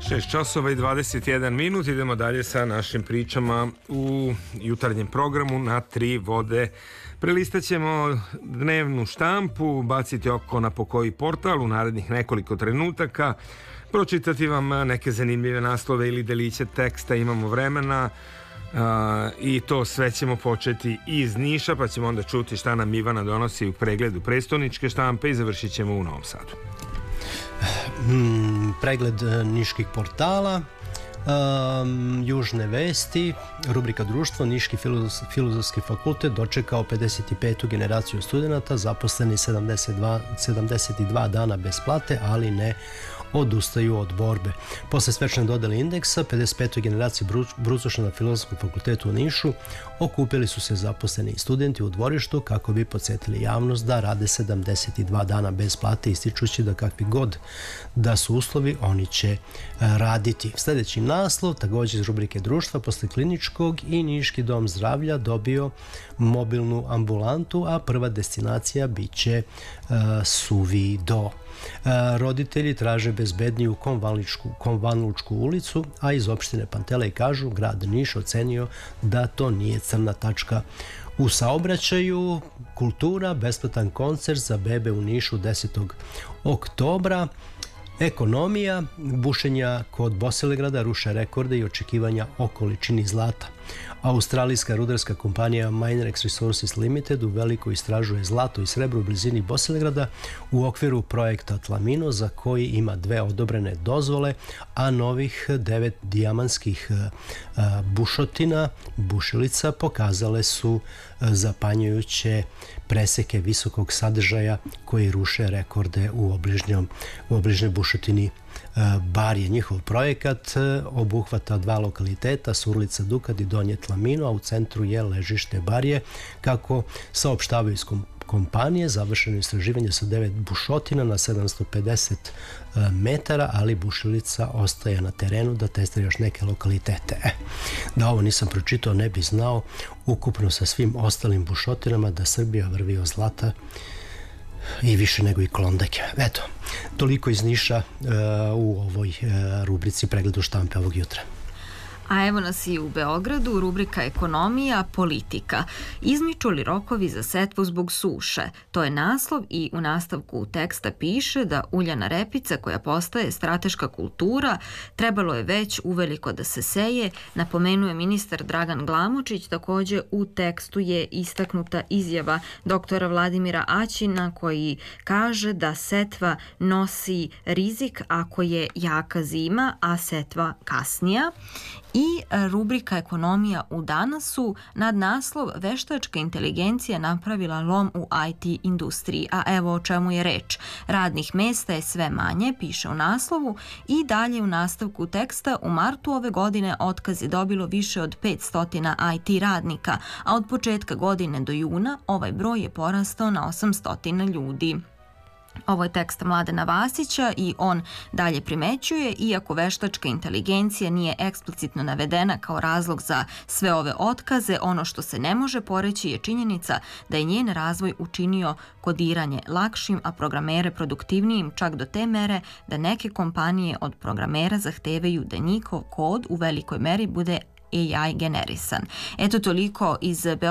6 časova i 21 minut. Idemo dalje sa našim pričama u jutarnjem programu na tri vode. Prelistat ćemo dnevnu štampu, baciti oko na pokoji portal u narednih nekoliko trenutaka, pročitati vam neke zanimljive naslove ili deliće teksta, imamo vremena. I to sve ćemo početi iz Niša, pa ćemo onda čuti šta nam Ivana donosi u pregledu prestoničke štampe i završit ćemo u Novom Sadu. Pregled niških portala, južne vesti, rubrika društvo. Niški filozofski fakultet dočekao 55. generaciju studenata, zaposleni 72 dana bez plate, ali ne odustaju od borbe. Posle svečane dodele indeksa 55. generacije brucoša na Filozofskom fakultetu u Nišu okupili su se zaposleni studenti u dvorištu kako bi podsjetili javnost da rade 72 dana bez plate, ističući da kakvi god da su uslovi, oni će raditi. Sljedeći naslov, također iz rubrike društva, posle kliničkog i Niški dom zdravlja dobio mobilnu ambulantu, a prva destinacija biće Suvi Do. Roditelji traže bezbedniju Konvanlučku ulicu, a iz opštine Pantelej kažu grad Niš ocenio da to nije crna tačka u saobraćaju. Kultura, besplatan koncert za bebe u Nišu 10. oktobra. Ekonomija, bušenja kod Bosilegrada ruše rekorde i očekivanja o količini zlata. Australijska rudarska kompanija Minerex Resources Limited u veliko istražuje zlato i srebro u blizini Bosilegrada u okviru projekta Tlamino, za koji ima 2 odobrene dozvole, a novih 9 dijamantskih bušilica pokazale su zapanjujuće preseke visokog sadržaja koji ruše rekorde u obližnjoj bušotini Barje. Njihov projekat obuhvata 2 lokaliteta, Surlica Dukat i Donje Tlamino, a u centru je ležište Barje. Kako saopštavaju iz kompanije, završeno istraživanje sa 9 bušotina na 750 metara, ali bušilica ostaje na terenu da testira još neke lokalitete. Da ovo nisam pročitao, ne bi znao ukupno sa svim ostalim bušotinama da Srbija vrvi od zlata i više nego i Klondike. Eto, toliko iz Niša u ovoj rubrici pregledu štampe ovog jutra. A evo nas i u Beogradu, rubrika ekonomija, politika. Izmiču li rokovi za setvu zbog suše? To je naslov i u nastavku teksta piše da uljana repica, koja postaje strateška kultura, trebalo je već uveliko da se seje, napomenuje ministar Dragan Glamočić. Također u tekstu je istaknuta izjava doktora Vladimira Aćina koji kaže da setva nosi rizik ako je jaka zima, a setva kasnija. I rubrika ekonomija u Danasu, nad naslov veštačka inteligencija napravila lom u IT industriji. A evo o čemu je reč. Radnih mesta je sve manje, piše u naslovu, i dalje u nastavku teksta u martu ove godine otkaz je dobilo više od 500 IT radnika, a od početka godine do juna ovaj broj je porastao na 800 ljudi. Ovo je tekst Mladena Vasića i on dalje primećuje, iako veštačka inteligencija nije eksplicitno navedena kao razlog za sve ove otkaze, ono što se ne može poreći je činjenica da je njen razvoj učinio kodiranje lakšim, a programere produktivnijim, čak do te mere da neke kompanije od programera zahtevaju da njihov kod u velikoj meri bude AI generisan. Eto toliko iz